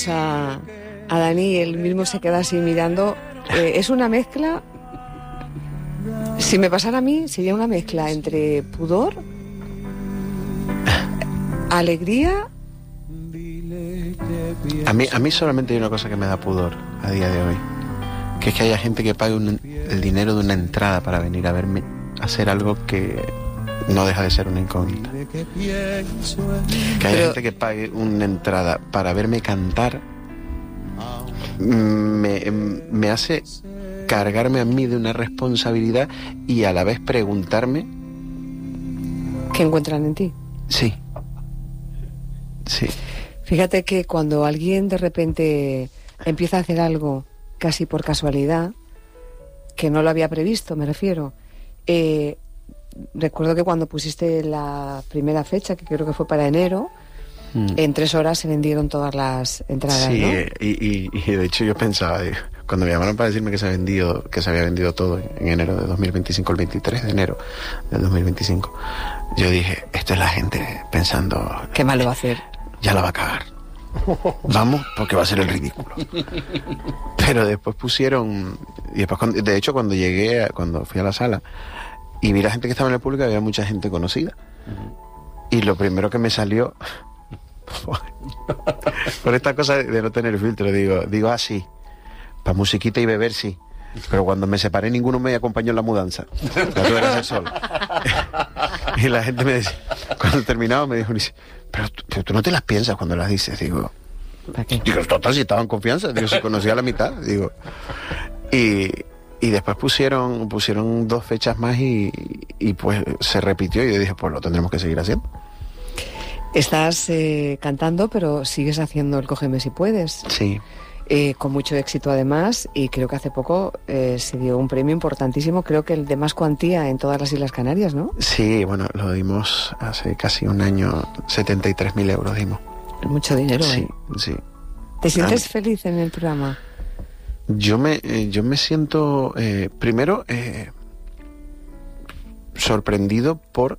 A Dani y él mismo se queda así mirando. Es una mezcla. Si me pasara a mí, sería una mezcla entre pudor, alegría. A mí solamente hay una cosa que me da pudor a día de hoy, que es que haya gente que pague el dinero de una entrada para venir a verme hacer algo que no deja de ser una incógnita. Que haya gente que pague una entrada para verme cantar me hace cargarme a mí de una responsabilidad y a la vez preguntarme ¿Qué encuentran en ti? Sí. Fíjate que cuando alguien de repente empieza a hacer algo casi por casualidad, que no lo había previsto, me refiero, recuerdo que cuando pusiste la primera fecha, que creo que fue para enero, en 3 horas se vendieron todas las entradas, sí, ¿no? y de hecho yo pensaba, cuando me llamaron para decirme que se había vendido todo en enero de 2025, el 23 de enero del 2025, yo dije, esto es la gente pensando... Qué mal lo va a hacer. Ya la va a cagar. Vamos, porque va a ser el ridículo. Pero después pusieron... Y después, de hecho, cuando fui a la sala y vi la gente que estaba en el público, había mucha gente conocida. Y lo primero que me salió... por esta cosa de no tener filtro, digo así, para musiquita y beber sí, pero cuando me separé ninguno me acompañó en la mudanza, ya tú eras el solo. Y la gente me decía, cuando terminaba me dijo, pero tú no te las piensas cuando las dices, digo, total, si estaba en confianza, digo, si conocía la mitad, digo. Y después pusieron 2 fechas más y pues se repitió y yo dije, pues lo tendremos que seguir haciendo. Estás cantando, pero sigues haciendo el Cógeme si puedes. Sí. Con mucho éxito además, y creo que hace poco se dio un premio importantísimo, creo que el de más cuantía en todas las Islas Canarias, ¿no? Sí, bueno, lo dimos hace casi un año, 73.000 euros dimos. Mucho dinero, Sí, sí. ¿Te sientes feliz en el programa? Yo me siento, primero, sorprendido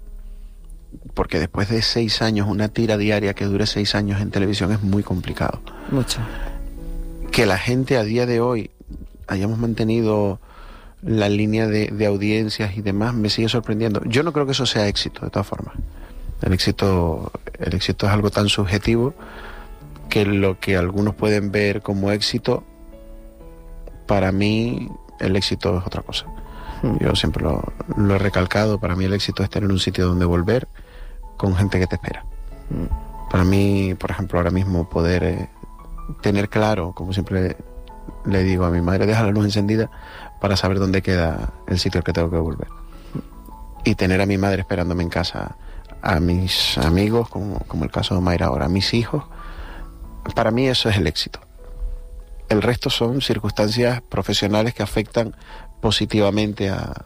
porque después de 6 años, una tira diaria que dure 6 años en televisión es muy complicado. Mucho. Que la gente a día de hoy hayamos mantenido la línea de audiencias y demás me sigue sorprendiendo. Yo no creo que eso sea éxito, de todas formas. El éxito es algo tan subjetivo que lo que algunos pueden ver como éxito, para mí el éxito es otra cosa. Yo siempre lo he recalcado, para mí el éxito es tener un sitio donde volver con gente que te espera. Para mí, por ejemplo, ahora mismo poder tener claro, como siempre le digo a mi madre, deja la luz encendida para saber dónde queda el sitio al que tengo que volver. Y tener a mi madre esperándome en casa, a mis amigos, como el caso de Mayra ahora, a mis hijos, para mí eso es el éxito. El resto son circunstancias profesionales que afectan positivamente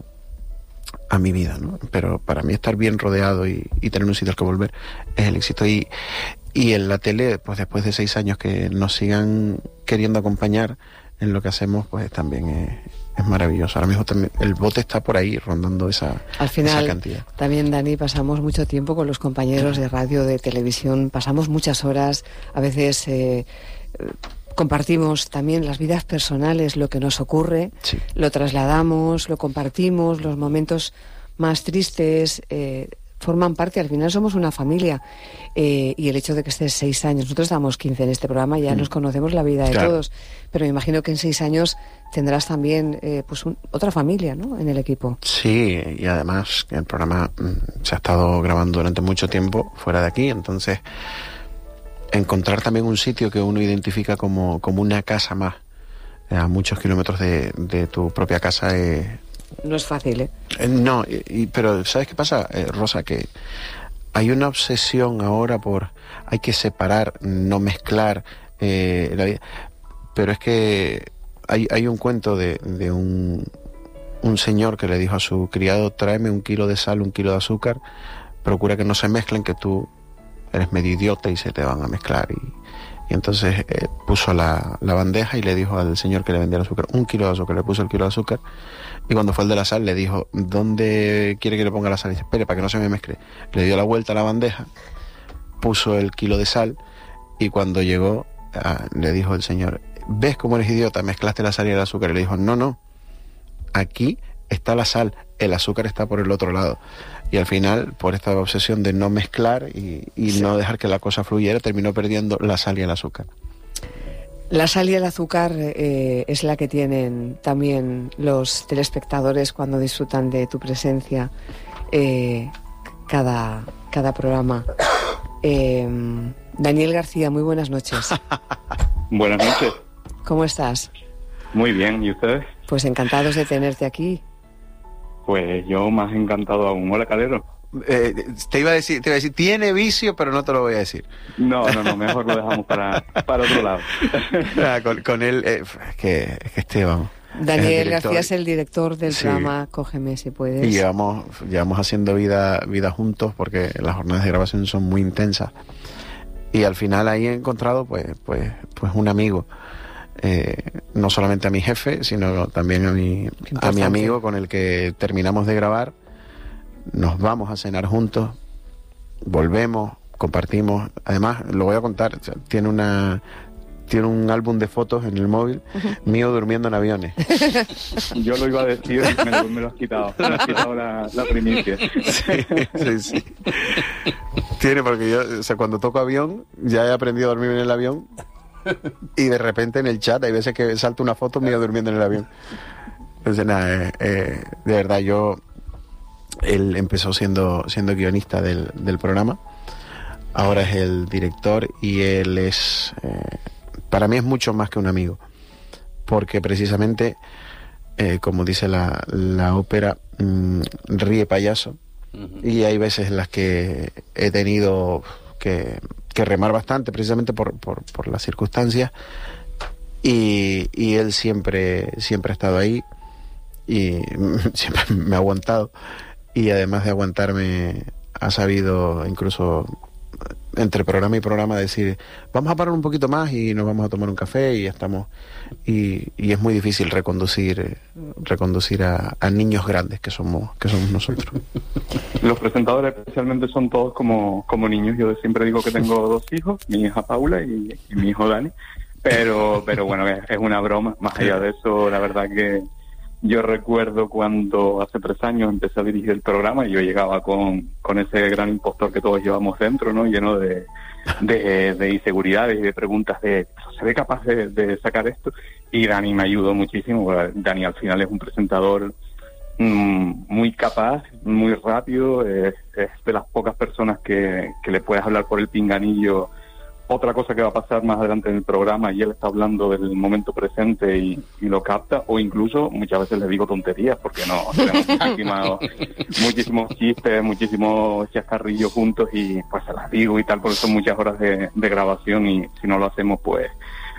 a mi vida, ¿no? Pero para mí estar bien rodeado y tener un sitio al que volver es el éxito. Y en la tele, pues después de 6 años que nos sigan queriendo acompañar en lo que hacemos, pues también es maravilloso. Ahora mismo también el bote está por ahí rondando esa cantidad. Al final, también, Dani, pasamos mucho tiempo con los compañeros de radio, de televisión, pasamos muchas horas, a veces compartimos también las vidas personales, lo que nos ocurre, sí. Lo trasladamos, lo compartimos, los momentos más tristes, forman parte, al final somos una familia, y el hecho de que estés 6 años, nosotros estamos 15 en este programa, ya nos conocemos la vida de todos, pero me imagino que en 6 años tendrás también otra familia, ¿no?, en el equipo. Sí, y además el programa se ha estado grabando durante mucho tiempo fuera de aquí, entonces encontrar también un sitio que uno identifica como una casa más, a muchos kilómetros de tu propia casa, no es fácil, ¿eh? No, pero ¿sabes qué pasa, Rosa? Que hay una obsesión ahora hay que separar, no mezclar la vida. Pero es que hay un cuento de un señor que le dijo a su criado, tráeme 1 kilo de sal, 1 kilo de azúcar, procura que no se mezclen, que tú eres medio idiota y se te van a mezclar. Y entonces puso la bandeja y le dijo al señor que le vendía el azúcar, 1 kilo de azúcar, le puso el kilo de azúcar, y cuando fue el de la sal le dijo, ¿dónde quiere que le ponga la sal? Y dice, espere, para que no se me mezcle. Le dio la vuelta a la bandeja, puso el kilo de sal, y cuando llegó le dijo el Señor, ¿ves cómo eres idiota? Mezclaste la sal y el azúcar. Y le dijo, no, aquí está la sal, el azúcar está por el otro lado. Y al final, por esta obsesión de no mezclar y no dejar que la cosa fluyera, terminó perdiendo la sal y el azúcar. La sal y el azúcar es la que tienen también los telespectadores cuando disfrutan de tu presencia cada programa. Daniel García, muy buenas noches. Buenas noches. ¿Cómo estás? Muy bien, ¿y ustedes? Pues encantados de tenerte aquí. Pues yo más encantado aún. Hola, Calero. Te iba a decir, tiene vicio, pero no te lo voy a decir. No, mejor lo dejamos para otro lado. Con él, es que Esteban. Daniel García es el director del programa Cógeme si puedes. Y llevamos haciendo vida juntos porque las jornadas de grabación son muy intensas. Y al final ahí he encontrado pues un amigo. No solamente a mi jefe, sino también a mi amigo con el que terminamos de grabar. Nos vamos a cenar juntos, volvemos, compartimos. Además, lo voy a contar, o sea, tiene un álbum de fotos en el móvil mío durmiendo en aviones. Yo lo iba a decir, me lo has quitado. Me has quitado la primicia. Sí. Tiene, porque yo, o sea, cuando toco avión, ya he aprendido a dormir en el avión. Y de repente en el chat hay veces que salta una foto mía durmiendo en el avión. Entonces nada, de verdad él empezó siendo guionista del programa, ahora es el director y él es, para mí es mucho más que un amigo, porque precisamente, como dice la ópera, ríe payaso, y hay veces en las que he tenido que remar bastante precisamente por las circunstancias y él siempre ha estado ahí y siempre me ha aguantado y además de aguantarme ha sabido incluso entre programa y programa decir vamos a parar un poquito más y nos vamos a tomar un café y ya estamos y es muy difícil reconducir a niños grandes que somos nosotros. Los presentadores especialmente son todos como niños. Yo siempre digo que tengo 2 hijos, mi hija Paula y mi hijo Dani, pero bueno, es una broma. Más allá de eso, la verdad que yo recuerdo cuando hace 3 años empecé a dirigir el programa y yo llegaba con ese gran impostor que todos llevamos dentro, ¿no? Lleno de inseguridades y de preguntas de ¿se ve capaz de sacar esto? Y Dani me ayudó muchísimo. Dani al final es un presentador muy capaz, muy rápido, es de las pocas personas que le puedes hablar por el pinganillo otra cosa que va a pasar más adelante en el programa y él está hablando del momento presente y lo capta, o incluso muchas veces le digo tonterías porque no tenemos muchísimos chistes, muchísimos chascarrillos juntos y pues se las digo y tal, porque son muchas horas de grabación y si no lo hacemos pues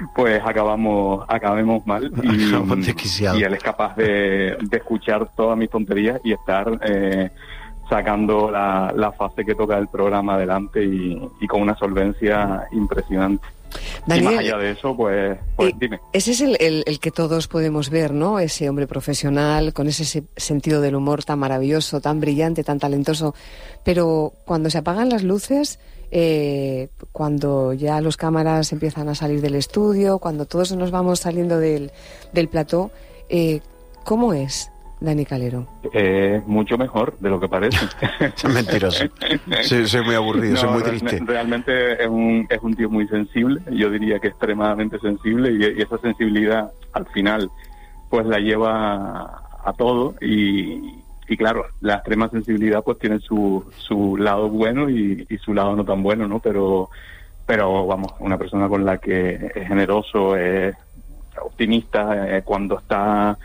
acabemos mal y él es capaz de escuchar todas mis tonterías y estar sacando la fase que toca el programa adelante y con una solvencia impresionante. Daniel, y más allá de eso, pues dime. Ese es el que todos podemos ver, ¿no? Ese hombre profesional, con ese sentido del humor tan maravilloso, tan brillante, tan talentoso. Pero cuando se apagan las luces, cuando ya los cámaras empiezan a salir del estudio, cuando todos nos vamos saliendo del plató, ¿cómo es Dani Calero? Mucho mejor de lo que parece. Es mentiroso. Soy muy aburrido, soy muy triste. Realmente es un tío muy sensible, yo diría que extremadamente sensible y esa sensibilidad al final pues la lleva a todo y claro, la extrema sensibilidad pues tiene su lado bueno y su lado no tan bueno, ¿no? Pero vamos, una persona con la que es generoso, es optimista, cuando está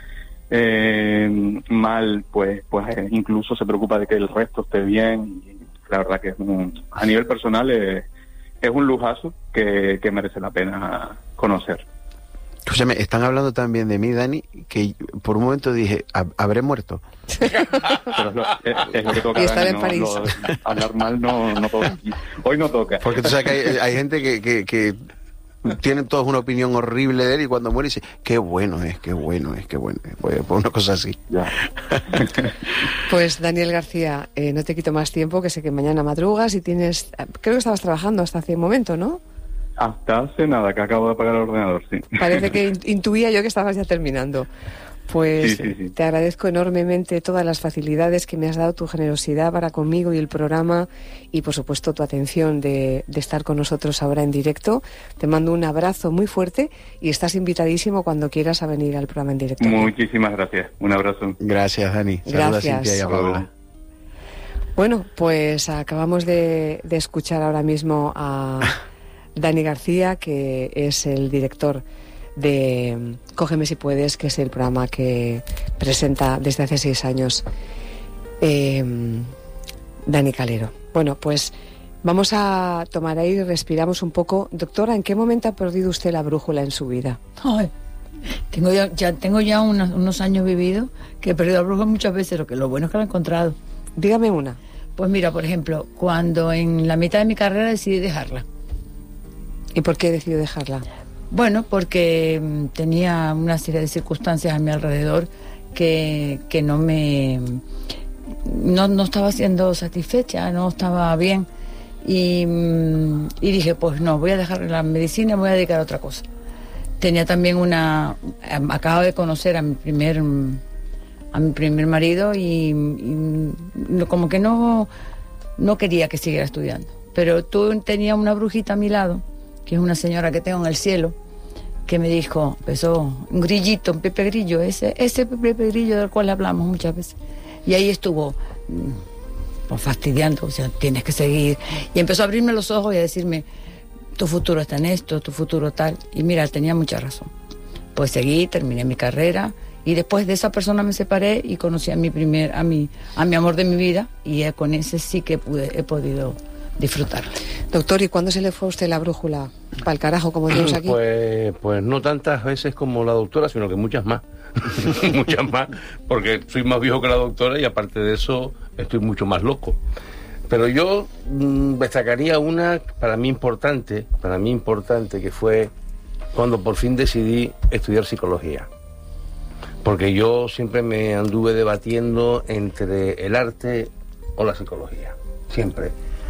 mal, pues incluso se preocupa de que el resto esté bien. Y la verdad que a nivel personal es un lujazo que merece la pena conocer. Escúchame, están hablando también de mí, Dani, que por un momento dije, ¿habré muerto? Pero es lo que toca. Y estar en París. Hablar mal no toca. Hoy no toca. Porque tú sabes que hay gente que tienen todos una opinión horrible de él y cuando muere dice, qué bueno es. Pues una cosa así. Ya. Pues Daniel García, no te quito más tiempo, que sé que mañana madrugas y tienes... Creo que estabas trabajando hasta hace un momento, ¿no? Hasta hace nada, que acabo de apagar el ordenador, sí. Parece que intuía yo que estabas ya terminando. Pues Sí. te agradezco enormemente todas las facilidades que me has dado, tu generosidad para conmigo y el programa, y por supuesto tu atención de estar con nosotros ahora en directo. Te mando un abrazo muy fuerte y estás invitadísimo cuando quieras a venir al programa en directo. Muchísimas gracias. Un abrazo. Gracias, Dani. Saluda a Cintia y a Paula. Bueno, pues acabamos de escuchar ahora mismo a Dani García, que es el director de Cógeme si puedes, que es el programa que presenta desde hace 6 años Dani Calero. Bueno, pues vamos a tomar aire y respiramos un poco. Doctora, ¿en qué momento ha perdido usted la brújula en su vida? Ay, tengo ya unos años vividos que he perdido la brújula muchas veces, lo bueno es que la he encontrado. Dígame una. Pues mira, por ejemplo, cuando en la mitad de mi carrera decidí dejarla. ¿Y por qué decidió dejarla? Bueno, porque tenía una serie de circunstancias a mi alrededor que no estaba siendo satisfecha, no estaba bien. Y dije, pues no, voy a dejar la medicina, me voy a dedicar a otra cosa. Tenía también acabo de conocer a mi primer marido y como que no quería que siguiera estudiando. Pero tenía una brujita a mi lado, que es una señora que tengo en el cielo, que me dijo, empezó un grillito, un Pepe Grillo, ese Pepe Grillo del cual hablamos muchas veces. Y ahí estuvo pues fastidiando, o sea, tienes que seguir. Y empezó a abrirme los ojos y a decirme, tu futuro está en esto, tu futuro tal. Y mira, tenía mucha razón. Pues seguí, terminé mi carrera y después de esa persona me separé y conocí a mi amor de mi vida, y con ese sí que he podido disfrutar. Doctor, ¿y cuándo se le fue a usted la brújula para el carajo, como decimos aquí? Pues no tantas veces como la doctora, sino que muchas más. Muchas más, porque soy más viejo que la doctora y aparte de eso estoy mucho más loco. Pero yo destacaría una para mí importante, que fue cuando por fin decidí estudiar psicología. Porque yo siempre me anduve debatiendo entre el arte o la psicología, siempre.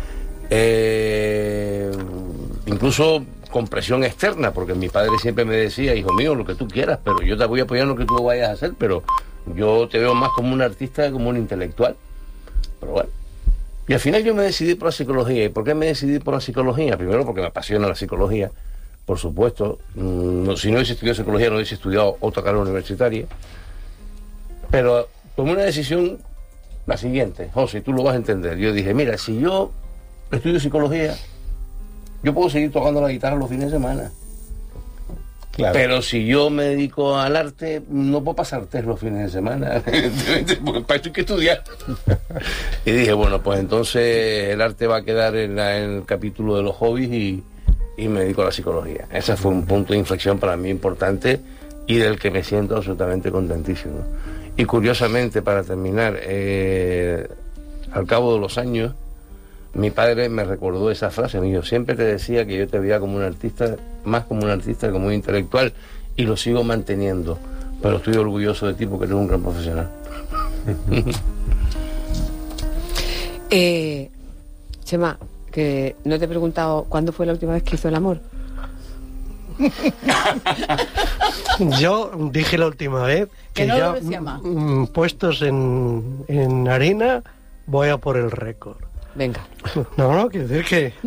Incluso con presión externa, porque mi padre siempre me decía, hijo mío, lo que tú quieras, pero yo te voy a apoyar en lo que tú vayas a hacer, pero yo te veo más como un artista que como un intelectual. Pero bueno. Y al final yo me decidí por la psicología. ¿Y por qué me decidí por la psicología? Primero porque me apasiona la psicología, por supuesto. Si no hubiese estudiado psicología, no hubiese estudiado otra carrera universitaria. Pero tomé una decisión, la siguiente, José, tú lo vas a entender. Yo dije, mira, si yo estudio psicología, yo puedo seguir tocando la guitarra los fines de semana. Claro. Pero si yo me dedico al arte, no puedo pasar test los fines de semana. Porque para esto hay que estudiar. Y dije, bueno, pues entonces el arte va a quedar en el capítulo de los hobbies y me dedico a la psicología. Ese fue un punto de inflexión para mí importante y del que me siento absolutamente contentísimo. Y curiosamente, para terminar, al cabo de los años, mi padre me recordó esa frase. Yo siempre te decía que yo te veía como un artista, más como un artista que como un intelectual, y lo sigo manteniendo, pero estoy orgulloso de ti porque eres un gran profesional. Chema, que no te he preguntado cuándo fue la última vez que hizo el amor. Yo dije la última vez que no ya puestos en harina voy a por el récord. Venga. No, quiero decir que